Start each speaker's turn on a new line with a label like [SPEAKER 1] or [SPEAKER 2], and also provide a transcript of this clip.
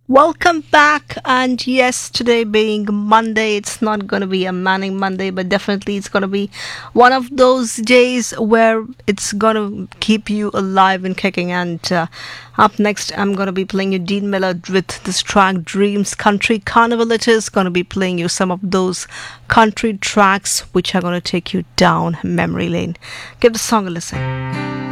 [SPEAKER 1] Welcome back, and yes, today being Monday, it's not going to be a Manning Monday, but definitely it's going to be one of those days where it's going to keep you alive and kicking. And up next, I'm going to be playing you Dean Miller with this track Dreams Country Carnival. It is going to be playing you some of those country tracks which are going to take you down memory lane. Give the song a listen.